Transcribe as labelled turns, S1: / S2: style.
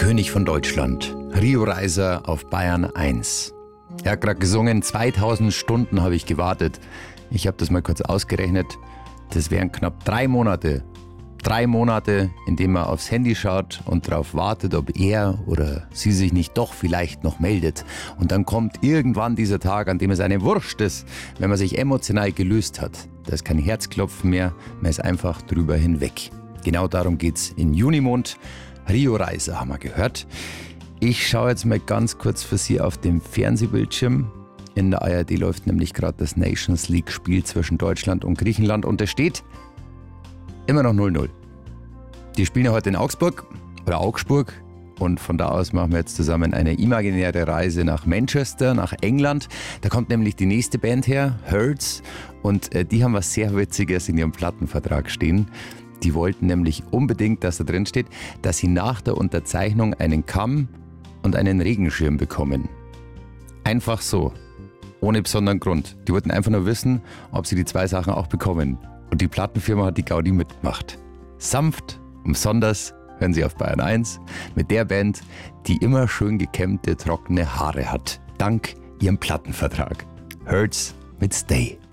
S1: König von Deutschland, Rio Reiser auf Bayern 1. Er hat gerade gesungen, 2000 Stunden habe ich gewartet. Ich habe das mal kurz ausgerechnet. Das wären knapp 3 Monate. 3 Monate, in denen man aufs Handy schaut und darauf wartet, ob er oder sie sich nicht doch vielleicht noch meldet. Und dann kommt irgendwann dieser Tag, an dem es einem wurscht ist, wenn man sich emotional gelöst hat. Da ist kein Herzklopfen mehr, man ist einfach drüber hinweg. Genau darum geht's in Junimond. Rio Reiser haben wir gehört. Ich schaue jetzt mal ganz kurz für Sie auf dem Fernsehbildschirm. In der ARD läuft nämlich gerade das Nations League-Spiel zwischen Deutschland und Griechenland und es steht immer noch 0-0. Die spielen ja heute in Augsburg oder Augsburg und von da aus machen wir jetzt zusammen eine imaginäre Reise nach Manchester, nach England. Da kommt nämlich die nächste Band her, Hurts, und die haben was sehr Witziges in ihrem Plattenvertrag stehen. Die wollten nämlich unbedingt, dass da drin steht, dass sie nach der Unterzeichnung einen Kamm und einen Regenschirm bekommen. Einfach so, ohne besonderen Grund. Die wollten einfach nur wissen, ob sie die 2 Sachen auch bekommen. Und die Plattenfirma hat die Gaudi mitgemacht. Sanft und besonders hören Sie auf Bayern 1 mit der Band, die immer schön gekämmte, trockene Haare hat. Dank ihrem Plattenvertrag. Hurts mit Stay.